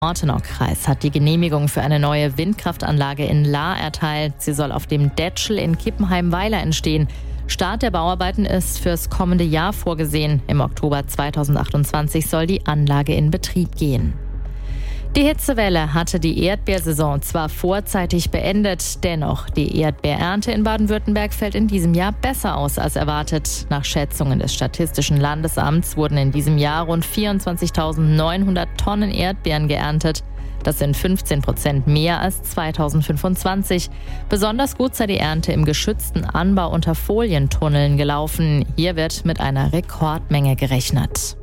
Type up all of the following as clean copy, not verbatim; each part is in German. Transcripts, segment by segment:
Ortenau-Kreis hat die Genehmigung für eine neue Windkraftanlage in Lahr erteilt. Sie soll auf dem Detschel in Kippenheim-Weiler entstehen. Start der Bauarbeiten ist fürs kommende Jahr vorgesehen. Im Oktober 2028 soll die Anlage in Betrieb gehen. Die Hitzewelle hatte die Erdbeersaison zwar vorzeitig beendet, dennoch die Erdbeerernte in Baden-Württemberg fällt in diesem Jahr besser aus als erwartet. Nach Schätzungen des Statistischen Landesamts wurden in diesem Jahr rund 24.900 Tonnen Erdbeeren geerntet. Das sind 15% mehr als 2025. Besonders gut sei die Ernte im geschützten Anbau unter Folientunneln gelaufen. Hier wird mit einer Rekordmenge gerechnet.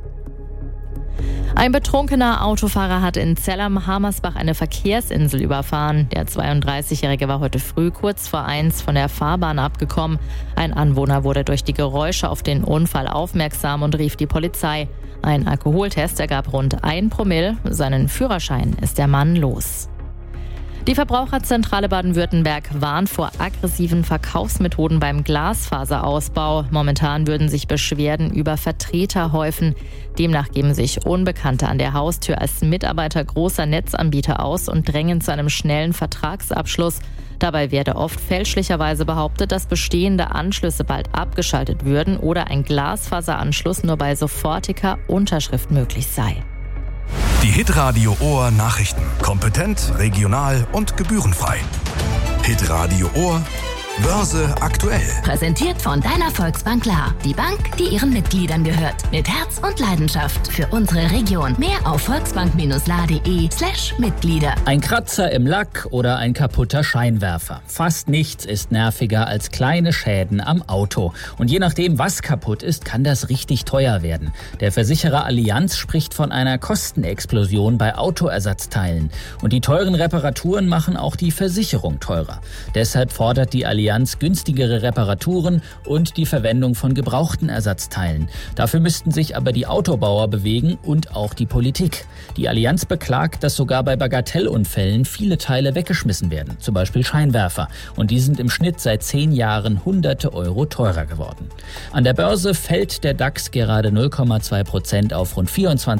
Ein betrunkener Autofahrer hat in Zell am Hamersbach eine Verkehrsinsel überfahren. Der 32-Jährige war heute früh kurz vor 1 von der Fahrbahn abgekommen. Ein Anwohner wurde durch die Geräusche auf den Unfall aufmerksam und rief die Polizei. Ein Alkoholtest ergab rund 1 Promille. Seinen Führerschein ist der Mann los. Die Verbraucherzentrale Baden-Württemberg warnt vor aggressiven Verkaufsmethoden beim Glasfaserausbau. Momentan würden sich Beschwerden über Vertreter häufen. Demnach geben sich Unbekannte an der Haustür als Mitarbeiter großer Netzanbieter aus und drängen zu einem schnellen Vertragsabschluss. Dabei werde oft fälschlicherweise behauptet, dass bestehende Anschlüsse bald abgeschaltet würden oder ein Glasfaseranschluss nur bei sofortiger Unterschrift möglich sei. Die Hitradio Ohr Nachrichten. Kompetent, regional und gebührenfrei. Hitradio Ohr Börse aktuell. Präsentiert von deiner Volksbank Lahr. Die Bank, die ihren Mitgliedern gehört. Mit Herz und Leidenschaft für unsere Region. Mehr auf volksbank-lahr.de/Mitglieder. Ein Kratzer im Lack oder ein kaputter Scheinwerfer. Fast nichts ist nerviger als kleine Schäden am Auto. Und je nachdem, was kaputt ist, kann das richtig teuer werden. Der Versicherer Allianz spricht von einer Kostenexplosion bei Autoersatzteilen. Und die teuren Reparaturen machen auch die Versicherung teurer. Deshalb fordert die Allianz günstigere Reparaturen und die Verwendung von gebrauchten Ersatzteilen. Dafür müssten sich aber die Autobauer bewegen und auch die Politik. Die Allianz beklagt, dass sogar bei Bagatellunfällen viele Teile weggeschmissen werden, zum Beispiel Scheinwerfer. Und die sind im Schnitt seit 10 Jahren hunderte Euro teurer geworden. An der Börse fällt der DAX gerade 0,2% auf rund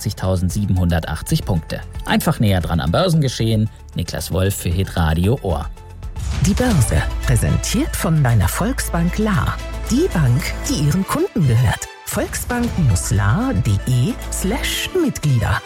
24.780 Punkte. Einfach näher dran am Börsengeschehen. Niklas Wolf für Hitradio Ohr. Die Börse, präsentiert von deiner Volksbank Lahr. Die Bank, die ihren Kunden gehört. Volksbank-lahr.de/Mitglieder.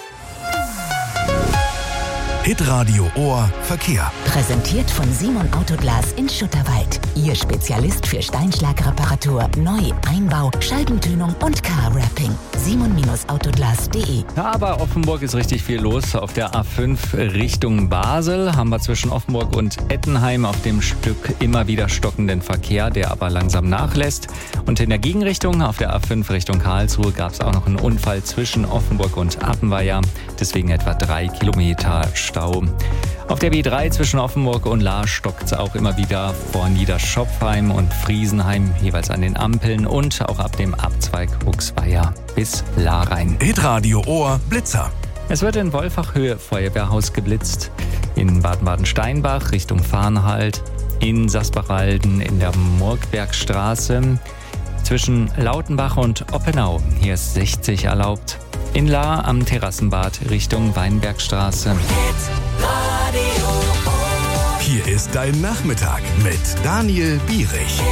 Hitradio Ohr Verkehr. Präsentiert von Simon Autoglas in Schutterwald. Ihr Spezialist für Steinschlagreparatur, Neu-, Einbau, Scheibentönung und Car-Wrapping. simon-autoglas.de. Ja, aber Offenburg ist richtig viel los. Auf der A5 Richtung Basel haben wir zwischen Offenburg und Ettenheim auf dem Stück immer wieder stockenden Verkehr, der aber langsam nachlässt. Und in der Gegenrichtung auf der A5 Richtung Karlsruhe gab es auch noch einen Unfall zwischen Offenburg und Appenweier. Deswegen etwa 3 Kilometer Stau. Auf der B3 zwischen Offenburg und Lahr stockt es auch immer wieder vor Niederschopfheim und Friesenheim, jeweils an den Ampeln und auch ab dem Abzweig Buxweier bis Lahr rein. Hitradio Ohr Blitzer. Es wird in Wolfachhöhe Feuerwehrhaus geblitzt, in Baden-Baden-Steinbach Richtung Farnhalt, in Sasbachwalden in der Murgbergstraße, zwischen Lautenbach und Oppenau, hier ist 60 erlaubt. In Lahr am Terrassenbad Richtung Weinbergstraße. Hier ist dein Nachmittag mit Daniel Bierich.